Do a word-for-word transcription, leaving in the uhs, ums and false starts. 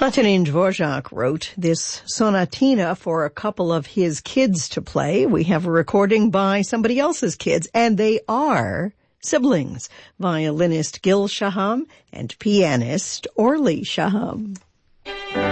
Vladimir Dvorak wrote this sonatina for a couple of his kids to play. We have a recording by somebody else's kids, and they are siblings, violinist Gil Shaham and pianist Orly Shaham.